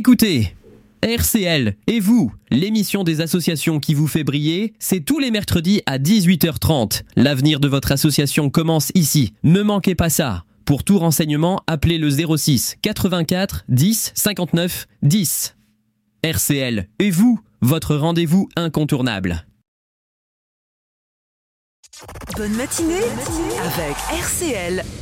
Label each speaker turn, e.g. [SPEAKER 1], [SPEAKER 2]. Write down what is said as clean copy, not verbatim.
[SPEAKER 1] Écoutez, RCL et vous, l'émission des associations qui vous fait briller, c'est tous les mercredis à 18h30. L'avenir de votre association commence ici. Ne manquez pas ça. Pour tout renseignement, appelez le 06 84 10 59 10. RCL et vous, votre rendez-vous incontournable.
[SPEAKER 2] Bonne matinée avec RCL.